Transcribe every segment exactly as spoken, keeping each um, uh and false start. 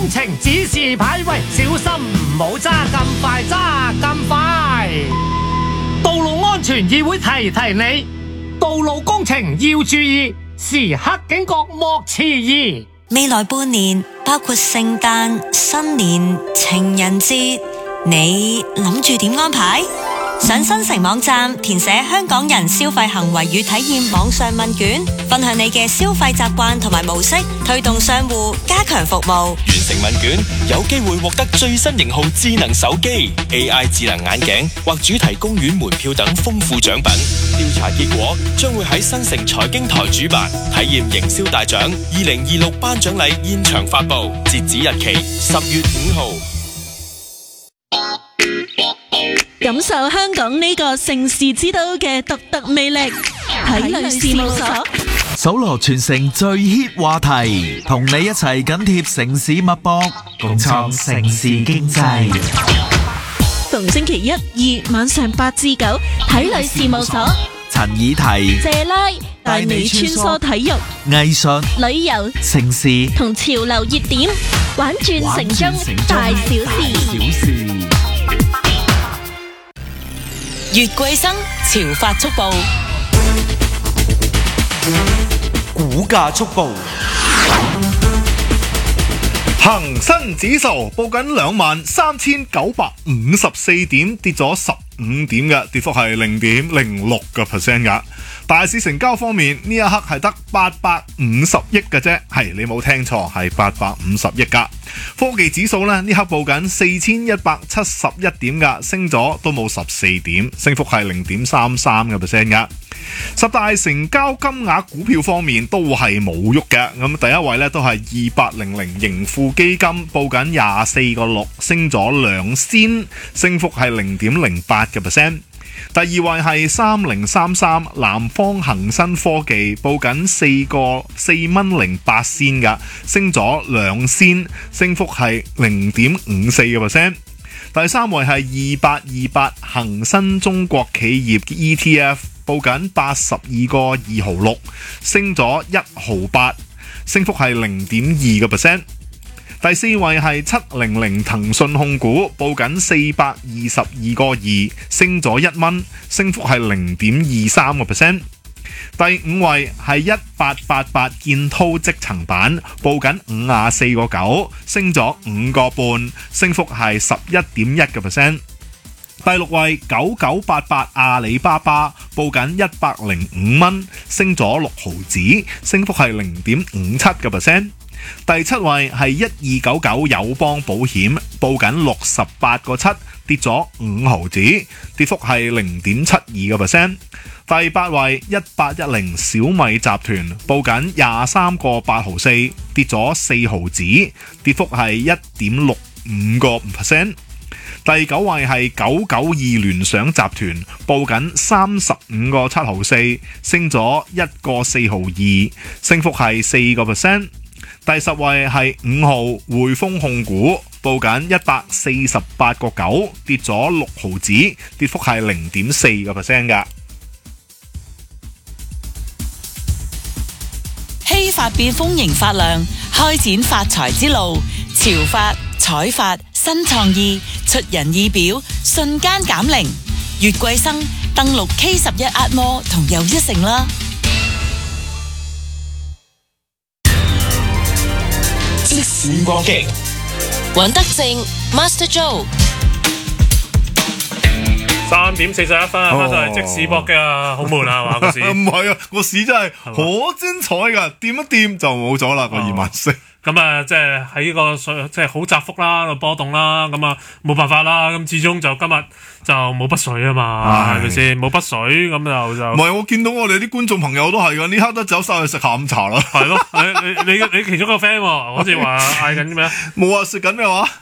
程指示牌喂，小心唔好揸咁快，揸咁快。道路安全議會提提你，道路工程要注意，時刻警覺莫遲疑。 未來半年包括聖誕、新年、情人節，你諗住點安排？上新城網站填寫香港人消費行為與體驗網上問卷，分享你嘅消費習慣同埋模式，推動商戶加強服務。 完成問卷，有機會獲得最新型號智能手機、A I 智能眼鏡或主題公園門票等豐富獎品。調查結果將會喺新城財經台主辦，體驗營銷大獎二零二六頒獎禮現場發布，截止日期十月五號。 感受香港呢個城市之都嘅獨特魅力，體類事務所搜羅全城最 hit 話題，同你一齊緊貼城市脈搏，共創城市經濟。 逢星期一、二晚上八至九，體類事務所陳以提、 謝拉帶你穿梭體育、 藝術、 旅遊、 城市同潮流熱點，玩轉城中大小事。 越貴生潮發速報， 股價速報。恒生指數報緊兩萬三千九百五十四點，跌咗十五點嘅，跌幅係零點零六個 percent 噶。大市成交方面，呢一刻係得八百五十億嘅啫，係你冇聽錯，係八百五十億噶。科技指數呢，呢刻報緊四千一百七十一點噶，升咗都冇十四點，升幅係零點三三個 percent 噶。十大成交金額股票方面都係冇喐嘅，咁第一位呢，都係二八零零盈富基金，報緊廿四個六，升咗兩仙，升幅係零點零八個 percent。第二位係三零三三南方恒生科技，報緊四個四蚊零八仙噶，升咗兩仙，升幅係零點五四個 percent。第三位係二八二八恒生中國企業 E T F， 報緊八十二個二毫六，升咗一毫八，升幅係零點二個 percent。第四位係七零零騰訊控股，報緊四百二十二個二，升咗一蚊，升幅係零點二三個 percent。第五位係一八八八建滔積層板，報緊五十四個九，升咗五個半，升幅係十一點一個 percent。第六位九九八八阿里巴巴，報緊一百零五蚊，升咗六毫子，升幅係零點五七個 percent。第七位係一二九九友邦保險，報緊六十八個七，跌咗五毫子，跌幅係零點七二個 percent。第八位一八一零小米集團，報緊廿三個八毫四，跌咗四毫子，跌幅係一點六五個 percent。第九位係九九二聯想集團，報緊三十五個七毫四，升咗一個四毫二，升幅係四個 percent。第十位係五號匯豐控股，報緊一百四十八個九，跌咗六毫子，跌幅係零點四個 percent 噶。 希發變豐盈發亮，開展發財之路，潮發、彩發、新創意，出人意表，瞬間減齡。越貴生登錄 K 十一 Art Mall 同又一城啦。 即時過境， 尹德正 Master Joe。 三點四十一分啊，翻到嚟即時搏嘅，好悶啊，係嘛個市？ 唔係啊，個市真係好精彩噶，掂一掂就冇咗啦個二萬四。 咁啊，即係喺呢個即係好窄幅啦，個波動啦，咁啊冇辦法啦，咁始終就今日就冇筆水啊嘛，係咪先？冇筆水咁就就唔係，我見到我哋啲觀眾朋友都係噶，呢刻都走晒去食下午茶啦。 係咯，你你你你其中一個 friend 好似話嗌緊啲咩？ 冇啊，食緊咩話？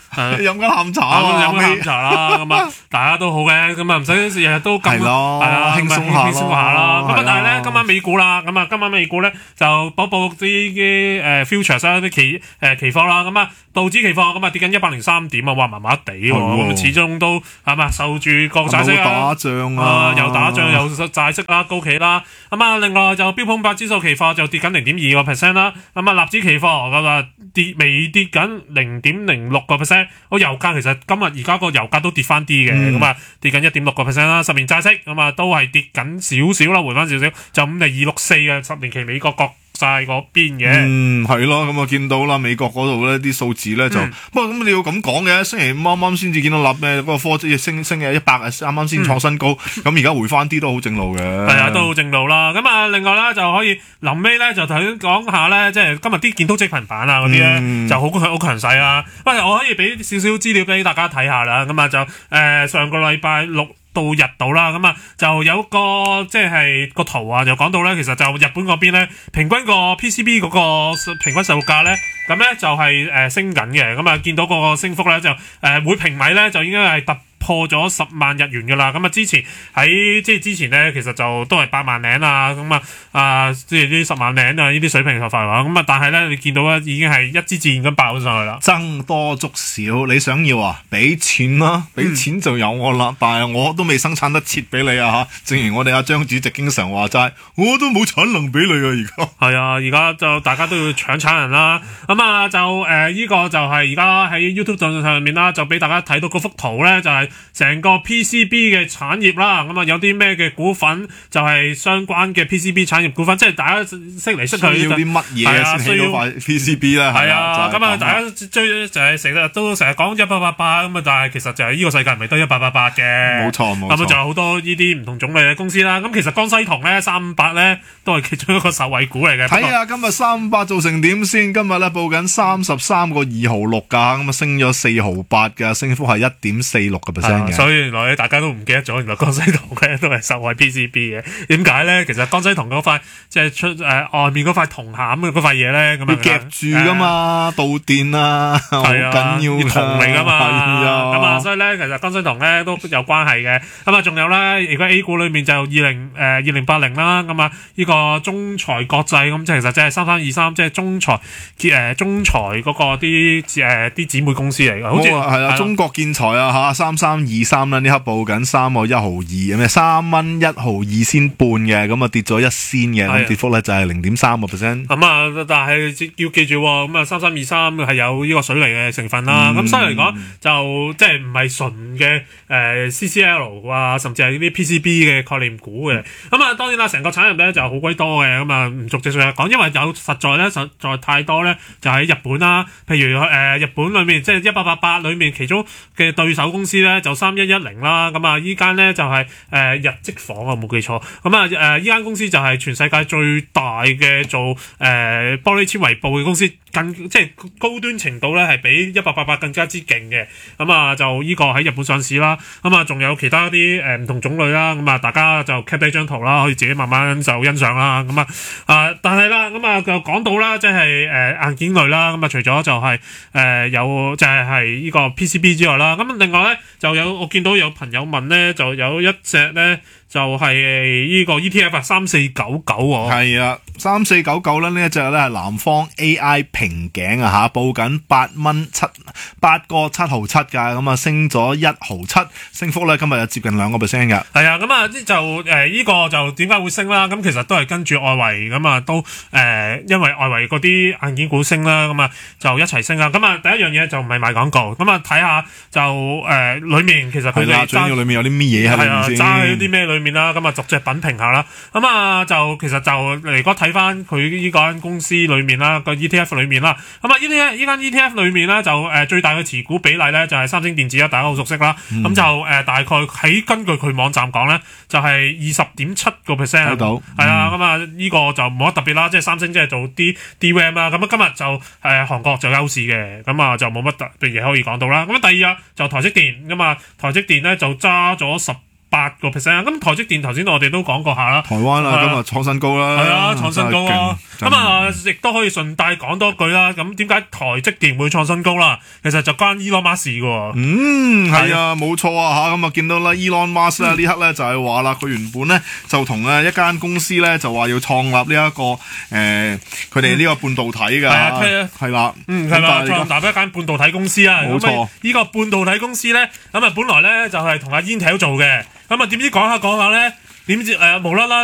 飲緊下午茶啊啊， 飲緊下午茶啦，咁啊大家都好嘅，咁啊唔使日日都咁係咯係啊， 輕鬆下咯輕鬆下啦。咁啊係啊但係咧今晚美股啦，咁啊今晚美股咧就補補啲嘅誒 futures 啦，啲期誒期貨啦，咁啊道指期貨咁啊跌緊一百零三點啊，哇麻麻地喎， 係喎咁始終都係嘛受住國債息係咪會打啊。 仗啊啊，， 又打仗又債息啦，高企啦，咁啊，另外就標普五百指數期貨就跌緊零點二個 percent 啦，咁啊，納指期貨咁啊跌未跌緊零點零六個 percent，個油價其實今日而家個油價都跌翻啲嘅，咁啊、跌緊一點六個 percent 啦，十年債息咁啊都係跌緊少少啦，回翻少少，就五厘二六四嘅十年期美國國債嗰邊嘅。 嗯，係咯，咁啊見到啦，美國嗰度咧啲數字咧就， 嗯不過咁你要咁講嘅，星期五啱啱先至見到立咩嗰個科指升升嘅一百，啱啱先創新高，咁而家回翻啲都好正路嘅。 係啊，都好正路啦。咁啊，另外咧就可以臨尾咧就頭先講下咧，即係今日啲建通積貧版啊嗰啲咧嗯就好好強勢啊。喂，我可以俾少少資料俾大家睇下啦。咁啊就誒、呃、上個禮拜六到日到啦，咁啊就有個即係個圖啊，就講到咧，其實就日本嗰邊咧平均個 P C B 嗰個平均售價咧，咁咧就係、是、誒、呃、升緊嘅。咁啊見到個升幅咧就誒、呃、每平米咧就應該係突破咗十萬日元噶啦，咁啊之前喺即係之前咧，其實就都係八萬零啊，咁啊啊即係啲十萬零啊呢啲水平頭髮話，咁啊但係咧你見到咧已經係一支箭咁爆咗上去啦。 僧多粥少，你想要啊？俾錢啦，俾錢就有我啦。但係我都未生產得切俾你啊吓！正如我哋阿張主席經常話齋，我都冇產能俾你啊！而家係啊，而家就大家都要搶產人啦。咁啊就誒呢、呃這個就係而家喺 YouTube 上面啦，就俾大家睇到嗰幅圖咧，就係、是、成個 P C B 嘅產業啦。咁啊有啲咩嘅股份就係相關嘅 P C B 產業股份，即係大家識嚟識去需要啲乜係啊嘢先起到塊 P C B 咧？ 係啊，咁啊，大家家追就係成日都成日講一八八八咁啊，但係其實就係呢個世界唔係得一八八八嘅， 冇錯冇錯咁啊，就有好多呢啲唔同種類嘅公司啦。咁其實江西銅咧三五八咧都係其中一個受惠股嚟嘅。 睇下今日三五八做成點先？今日咧報緊三十三個二毫六噶，咁啊升咗四毫八嘅，升幅係一點四六個 percent 嘅。 所以原來咧大家都唔記得咗，原來江西銅咧都係受惠 P C B 嘅。點解咧？其實江西銅嗰塊即係出誒、呃、外面嗰塊銅餡嘅嗰塊嘢咧，咁會啊夾住噶嘛，導電啊，好緊係啊， 要㗎銅嚟噶嘛， 係啊， 咁啊，所以咧，其實江西銅咧都有關係嘅。咁啊，仲有咧，如果 A 股裏面就二零誒二零八零啦，咁啊，呢個中財國際咁，即係其實即係三三二三，即係中財誒、呃、中財嗰個啲誒啲姊妹公司嚟嘅，好似係啦，中國建材啊嚇，三三二三啦，呢刻報緊三個一毫二，咩三蚊一毫二仙半嘅，咁啊跌咗一仙嘅， 係啊咁跌幅咧就係零點三個 percent。 咁啊，但係要記住喎，咁啊三三二三係有呢個水泥嘅成分啦。咁、所以嚟講就即係唔係純嘅誒 C C L 啊，甚至係呢啲 P C B 嘅概念股嘅。咁啊，當然啦，成個產業咧就好鬼多嘅，咁啊唔逐隻逐隻講，因為有實在咧實在太多咧，就喺日本啦。譬如誒、呃、日本裏面即係一八八八裏面其中嘅對手公司咧就三一一零啦。咁啊依間咧就係、是、誒、呃、日積房啊，冇記錯。咁啊誒依間公司就係全世界最大嘅做誒、呃、玻璃纖維布嘅公司。更即係高端程度咧，係比一八八八更加之勁嘅。咁啊，就呢個喺日本上市啦。咁啊，仲有其他啲誒唔同種類啦。咁啊，大家就 cap 低張圖啦，可以自己慢慢就欣賞啦。咁啊，啊，但係啦，咁啊就講到啦，即係誒硬件類啦。咁啊，除咗就係、是、誒、呃、有就係係呢個 P C B 之外啦。咁另外咧就有我見到有朋友問咧，就有一隻咧就係呢個 E T F 啊，三四九九喎。 係啊，三四九九咧呢一隻咧係南方 A I。平頸啊嚇，報緊八蚊七八個七毫七㗎，咁啊升咗一毫七，升幅咧今日就接近兩個 percent 嘅。 係啊，咁啊就誒呢、呃這個就點解會升啦？咁其實都係跟住外圍咁啊，都誒、呃、因為外圍嗰啲硬件股升啦，咁啊就一齊升啦。咁啊第一樣嘢就唔係賣廣告，咁啊睇下就誒、呃、裡面其實佢哋主要裡面有啲咩嘢喺裏面先？ 揸喺啲咩裡面啦？咁啊逐隻品評下啦。咁啊就其實就嚟講睇翻佢呢間公司裡面啦，個 E T F 裡面。面啦，咁啊呢啲呢間 E T F 裏面咧就誒、呃、最大嘅持股比例咧就係、是、三星電子啦，大家好熟悉啦，咁、嗯、就誒、呃、大概喺根據佢網站講咧就係二十點七個 percent 睇到， 係啊，咁啊呢個就冇乜特別啦，即係三星即係做啲 D RAM 啦，咁啊今日就誒、呃、韓國就優勢嘅，咁啊就冇乜特別嘢可以講到啦。咁啊第二日就台積電，咁啊台積電咧就揸咗十八個 percent。咁台積電頭先我哋都講過下啦， 台灣啊，今日創新高啦， 係啊，創新高啊。咁啊，亦都可以順帶講多句啦。咁點解台積電會創新高啦？其實就關 Elon Musk 事嘅。 嗯，係啊，冇錯啊吓。咁啊，見到啦 Elon Musk 咧呢刻咧就係話啦，佢原本咧就同誒一間公司咧就話要創立呢一個誒佢哋呢個半導體嘅，係啊，係啦， 嗯，係啦，創立一間半導體公司啊。 冇錯， 呢個半導體公司咧，咁啊本來咧就係同阿 Intel 做嘅，咁啊點知講下講下咧，點知誒無啦啦。